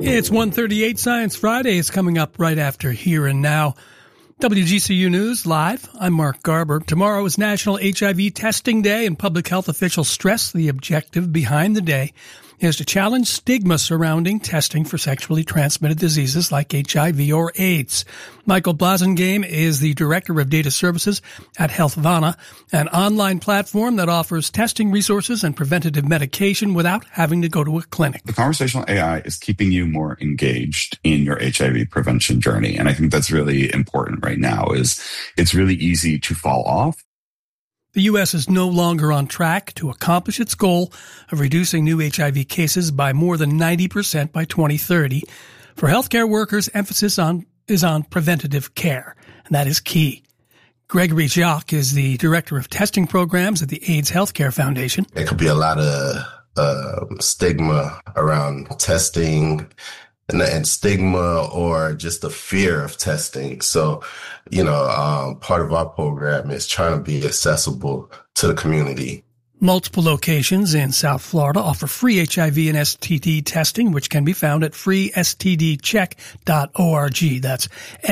It's 1:38 Science Friday is coming up right after Here and Now. WGCU News Live. I'm Mark Garber. Tomorrow is National HIV Testing Day, and public health officials stress the objective behind the day is to challenge stigma surrounding testing for sexually transmitted diseases like HIV or AIDS. Michael Blasingame is the Director of Data Services at Healthvana, an online platform that offers testing resources and preventative medication without having to go to a clinic. The conversational AI is keeping you more engaged in your HIV prevention journey. And I think that's really important right now. Is it's really easy to fall off. The U.S. is no longer on track to accomplish its goal of reducing new HIV cases by more than 90% by 2030. For healthcare workers, emphasis is on preventative care, and that is key. Gregory Jacques is the Director of Testing Programs at the AIDS Healthcare Foundation. There could be a lot of stigma around testing and stigma or just the fear of testing. So, part of our program is trying to be accessible to the community. Multiple locations in South Florida offer free HIV and STD testing, which can be found at freestdcheck.org. That's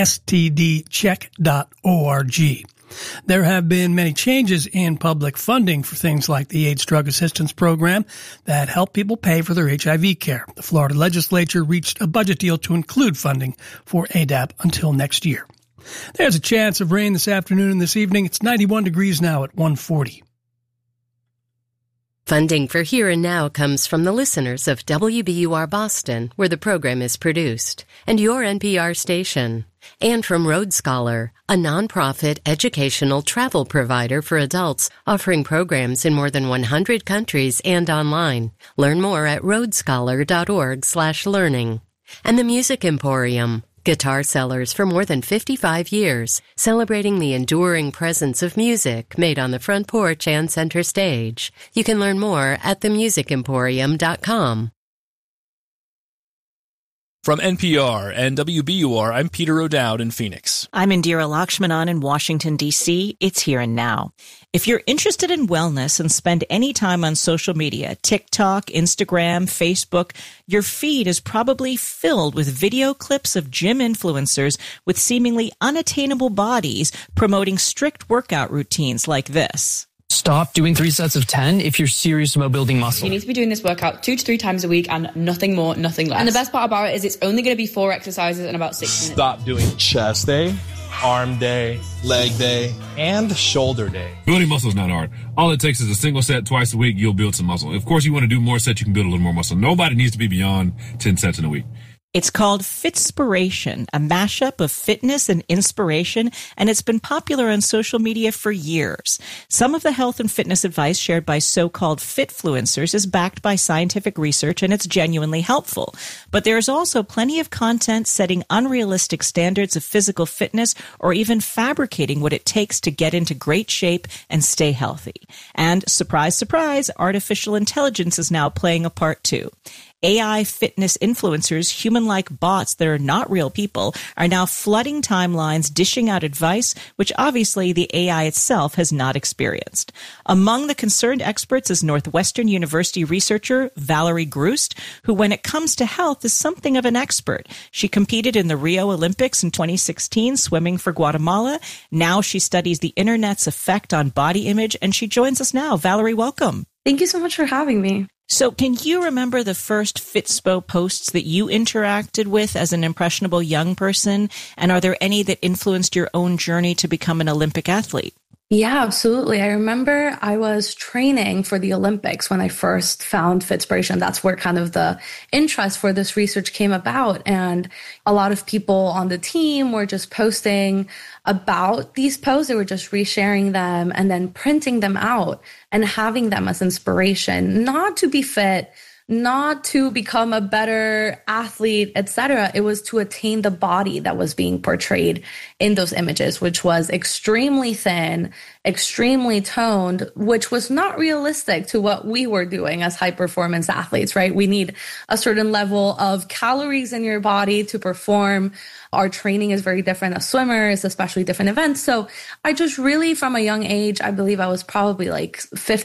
stdcheck.org. There have been many changes in public funding for things like the AIDS Drug Assistance Program that help people pay for their HIV care. The Florida legislature reached a budget deal to include funding for ADAP until next year. There's a chance of rain this afternoon and this evening. It's 91 degrees now at 1:40. Funding for Here and Now comes from the listeners of WBUR Boston, where the program is produced, and your NPR station. And from Road Scholar, a nonprofit educational travel provider for adults offering programs in more than 100 countries and online. Learn more at roadscholar.org/learning. And the Music Emporium, guitar sellers for more than 55 years, celebrating the enduring presence of music made on the front porch and center stage. You can learn more at themusicemporium.com. From NPR and WBUR, I'm Peter O'Dowd in Phoenix. I'm Indira Lakshmanan in Washington, D.C. It's Here and Now. If you're interested in wellness and spend any time on social media, TikTok, Instagram, Facebook, your feed is probably filled with video clips of gym influencers with seemingly unattainable bodies promoting strict workout routines like this. Stop doing 3 sets of 10 if you're serious about building muscle. You need to be doing this workout 2 to 3 times a week and nothing more, nothing less. And the best part about it is it's only going to be 4 exercises in about 6 minutes. Stop doing chest day, arm day, leg day, and shoulder day. Building muscle is not hard. All it takes is a single set twice a week, you'll build some muscle. Of course, you want to do more sets, you can build a little more muscle. Nobody needs to be beyond 10 sets in a week. It's called Fitspiration, a mashup of fitness and inspiration, and it's been popular on social media for years. Some of the health and fitness advice shared by so-called fitfluencers is backed by scientific research, and it's genuinely helpful. But there's also plenty of content setting unrealistic standards of physical fitness or even fabricating what it takes to get into great shape and stay healthy. And surprise, surprise, artificial intelligence is now playing a part too. AI fitness influencers, human-like bots that are not real people, are now flooding timelines, dishing out advice, which obviously the AI itself has not experienced. Among the concerned experts is Northwestern University researcher Valerie Grust, who when it comes to health is something of an expert. She competed in the Rio Olympics in 2016, swimming for Guatemala. Now she studies the internet's effect on body image, and she joins us now. Valerie, welcome. Thank you so much for having me. So can you remember the first Fitspo posts that you interacted with as an impressionable young person? And are there any that influenced your own journey to become an Olympic athlete? Yeah, absolutely. I remember I was training for the Olympics when I first found Fitspiration. That's where kind of the interest for this research came about. And a lot of people on the team were just posting about these posts. They were just resharing them and then printing them out and having them as inspiration, not to be fit, not to become a better athlete, etc. It was to attain the body that was being portrayed in those images, which was extremely thin, extremely toned, which was not realistic to what we were doing as high performance athletes, right? We need a certain level of calories in your body to perform. Our training is very different as swimmers, especially different events. So I just really, from a young age, I believe I was probably like 15